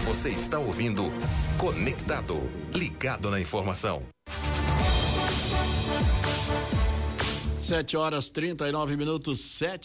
Você está ouvindo Conectado, ligado na informação. 7h39,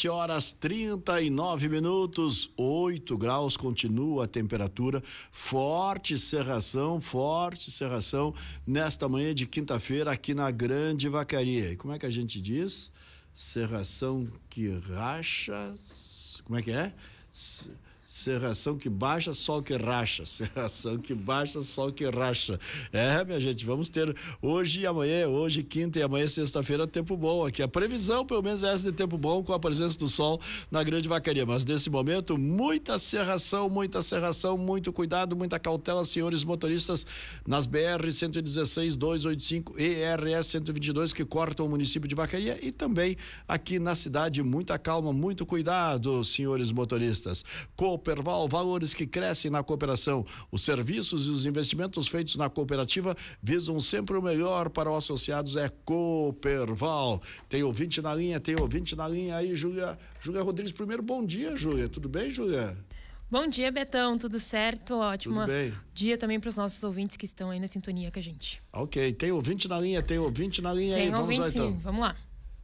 7h39, 8 graus, continua a temperatura, forte cerração nesta manhã de quinta-feira aqui na Grande Vacaria. E como é que a gente diz? Cerração que racha, como é que é? Cerração que baixa, sol que racha. Cerração que baixa, sol que racha. Minha gente, vamos ter hoje e amanhã, hoje quinta e amanhã sexta-feira, tempo bom aqui. A previsão, pelo menos, é essa de tempo bom com a presença do sol na Grande Vacaria. Mas nesse momento, muita serração, muito cuidado, muita cautela, senhores motoristas, nas BR 116, 285 e RS 122 que cortam o município de Vacaria e também aqui na cidade, muita calma, muito cuidado, senhores motoristas. Cooperval, valores que crescem na cooperação. Os serviços e os investimentos feitos na cooperativa visam sempre o melhor para os associados, é Cooperval. Tem ouvinte na linha aí, Júlia Rodrigues. Primeiro, bom dia, Júlia. Tudo bem, Júlia? Bom dia, Betão. Tudo certo? Ótimo. Tudo bem. Dia também para os nossos ouvintes que estão aí na sintonia com a gente. Ok. Tem ouvinte na linha aí. Tem ouvinte, lá, sim. então. Vamos lá.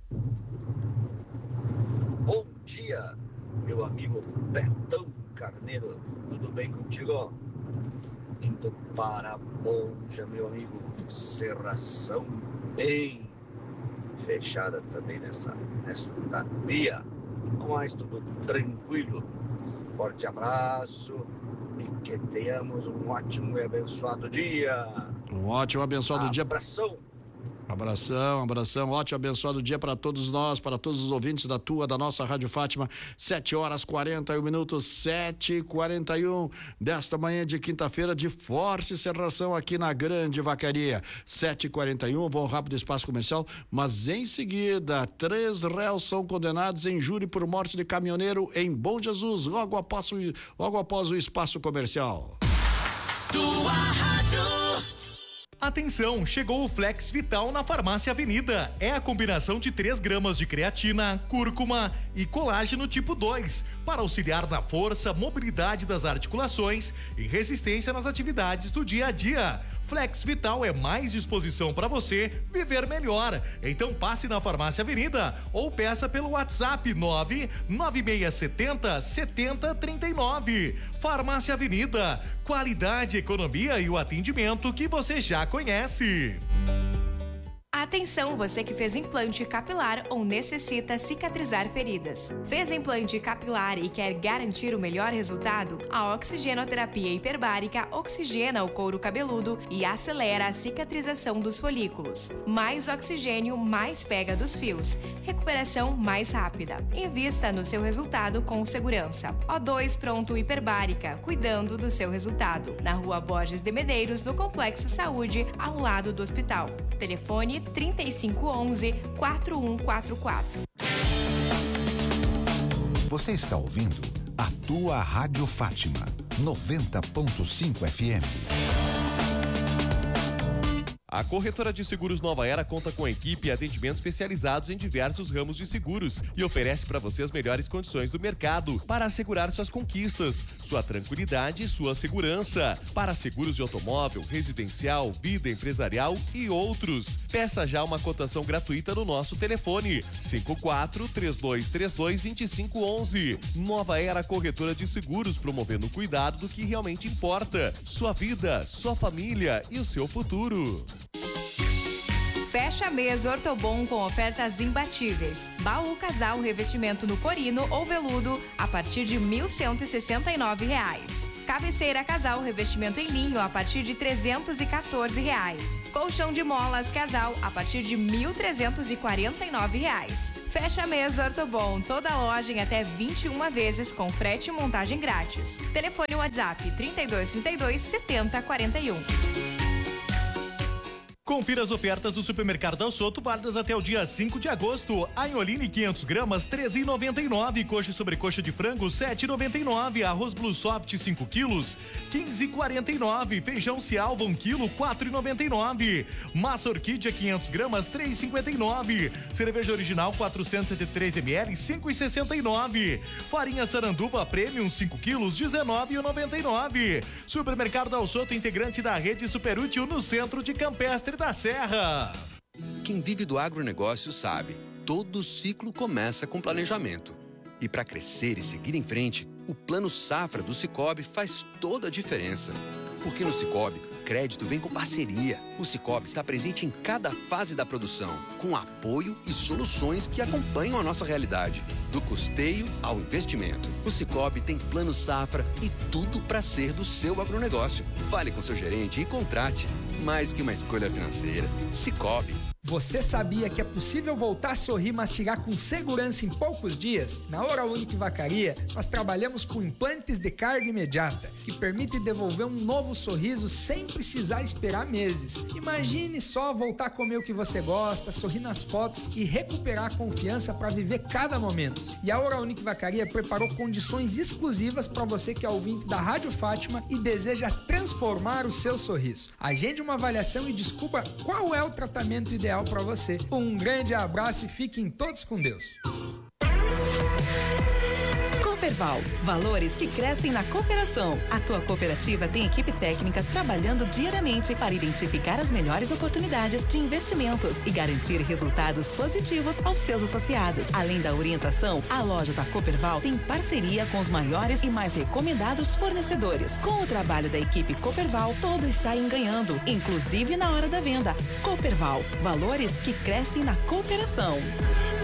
Bom dia, meu amigo Betão Carneiro, tudo bem contigo? Indo para Monja, meu amigo, serração bem fechada também nesta via, mas tudo tranquilo. Forte abraço e que tenhamos um ótimo e abençoado dia. Um ótimo, abençoado dia. Abração, ótimo, abençoado dia para todos nós, para todos os ouvintes da nossa Rádio Fátima. 7h41, 7h41 desta manhã de quinta-feira de forte cerração aqui na Grande Vacaria. 7h41, bom rápido espaço comercial, mas em seguida, 3 réus são condenados em júri por morte de caminhoneiro em Bom Jesus, logo após o espaço comercial. Tua rádio. Atenção, chegou o Flex Vital na Farmácia Avenida. É a combinação de 3 gramas de creatina, cúrcuma e colágeno tipo 2 para auxiliar na força, mobilidade das articulações e resistência nas atividades do dia a dia. Flex Vital é mais disposição para você viver melhor. Então passe na Farmácia Avenida ou peça pelo WhatsApp 99670 7039. Farmácia Avenida, qualidade, economia e o atendimento que você já conhece. Atenção, você que fez implante capilar ou necessita cicatrizar feridas. Fez implante capilar e quer garantir o melhor resultado? A oxigenoterapia hiperbárica oxigena o couro cabeludo e acelera a cicatrização dos folículos. Mais oxigênio, mais pega dos fios. Recuperação mais rápida. Invista no seu resultado com segurança. O2 Pronto Hiperbárica, cuidando do seu resultado. Na Rua Borges de Medeiros, no Complexo Saúde, ao lado do hospital. Telefone 3511-4144. Você está ouvindo a tua Rádio Fátima 90.5 FM. A Corretora de Seguros Nova Era conta com equipe e atendimento especializados em diversos ramos de seguros e oferece para você as melhores condições do mercado para assegurar suas conquistas, sua tranquilidade e sua segurança. Para seguros de automóvel, residencial, vida empresarial e outros. Peça já uma cotação gratuita no nosso telefone 54-3232-2511. Nova Era Corretora de Seguros, promovendo o cuidado do que realmente importa. Sua vida, sua família e o seu futuro. Fecha mês Ortobon com ofertas imbatíveis. Baú casal revestimento no corino ou veludo a partir de R$ 1.169. Cabeceira casal revestimento em linho a partir de R$ 314. Colchão de molas casal a partir de R$ 1.349. Fecha mês Ortobon, toda loja em até 21 vezes com frete e montagem grátis. Telefone WhatsApp 3232 7041. Confira as ofertas do Supermercado Del Soto, válidas até o dia 5 de agosto. Anholine 500 gramas, R$ 13,99. Coxa e sobrecoxa de frango, R$ 7,99. Arroz Blue Soft 5 quilos, R$ 15,49. Feijão Cialva 1 quilo, R$ 4,99. Massa Orquídea 500 gramas, R$ 3,59. Cerveja Original 473 ml, R$ 5,69. Farinha Saranduba Premium 5 quilos, R$ 19,99. Supermercado Del Soto, integrante da rede Superútil no centro de Campestre da Serra. Quem vive do agronegócio sabe, todo ciclo começa com planejamento. E para crescer e seguir em frente, o Plano Safra do Sicoob faz toda a diferença. Porque no Sicoob, crédito vem com parceria. O Sicoob está presente em cada fase da produção, com apoio e soluções que acompanham a nossa realidade. Do custeio ao investimento. O Sicoob tem Plano Safra e tudo para ser do seu agronegócio. Fale com seu gerente e contrate. Mais que uma escolha financeira. Sicoob. Você sabia que é possível voltar a sorrir e mastigar com segurança em poucos dias? Na Oral Unique Vacaria, nós trabalhamos com implantes de carga imediata, que permitem devolver um novo sorriso sem precisar esperar meses. Imagine só voltar a comer o que você gosta, sorrir nas fotos e recuperar a confiança para viver cada momento. E a Oral Unique Vacaria preparou condições exclusivas para você que é ouvinte da Rádio Fátima e deseja transformar o seu sorriso. Agende uma avaliação e descubra qual é o tratamento ideal para você. Um grande abraço e fiquem todos com Deus. Cooperval, valores que crescem na cooperação. A tua cooperativa tem equipe técnica trabalhando diariamente para identificar as melhores oportunidades de investimentos e garantir resultados positivos aos seus associados. Além da orientação, a loja da Cooperval tem parceria com os maiores e mais recomendados fornecedores. Com o trabalho da equipe Cooperval, todos saem ganhando, inclusive na hora da venda. Cooperval, valores que crescem na cooperação.